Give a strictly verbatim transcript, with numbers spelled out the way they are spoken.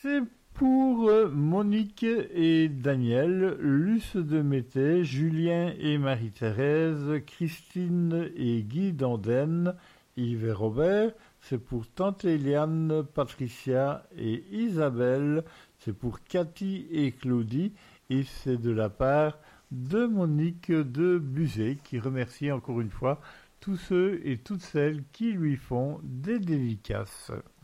C'est pour euh, Monique et Daniel, Luce de Mété, Julien et Marie-Thérèse, Christine et Guy Danden, Yves et Robert. C'est pour Tante Eliane, Patricia et Isabelle. C'est pour Cathy et Claudie. Et c'est de la part de Monique de Buzet qui remercie encore une fois tous ceux et toutes celles qui lui font des dédicaces.